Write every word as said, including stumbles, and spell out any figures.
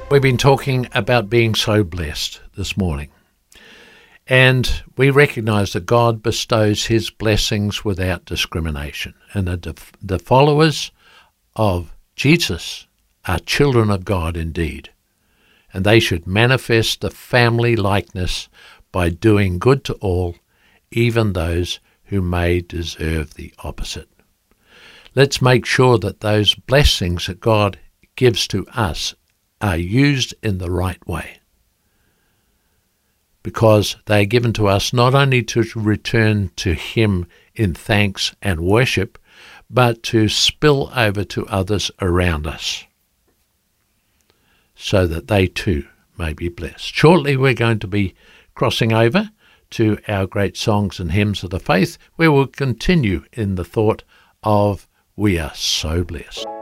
We've been talking about being so blessed this morning. And we recognise that God bestows his blessings without discrimination. And the, the followers of Jesus are children of God indeed. And they should manifest the family likeness by doing good to all, even those who may deserve the opposite. Let's make sure that those blessings that God gives to us are used in the right way, because they are given to us not only to return to him in thanks and worship, but to spill over to others around us, so that they too may be blessed. Shortly we're going to be crossing over to our great songs and hymns of the faith, where we'll continue in the thought of we are so blessed.